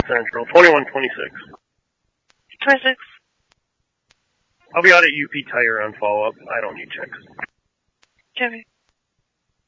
Central. 2126. 26. I'll be out at UP Tire on follow-up. I don't need checks. Jimmy.